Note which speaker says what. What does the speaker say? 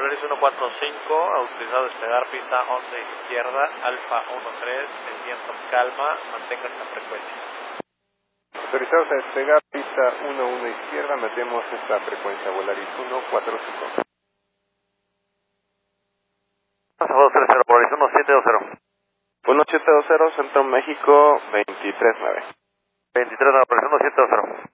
Speaker 1: Polaris 145, autorizado a despegar pista 11 izquierda, Alfa 13, el viento calma, mantenga esta frecuencia.
Speaker 2: Autorizados a despegar pista 11 izquierda, metemos esta frecuencia, Polaris 145.
Speaker 1: 230, Polaris 1720.
Speaker 2: 1720, Centro México, 239.
Speaker 1: 23, Polaris 1720.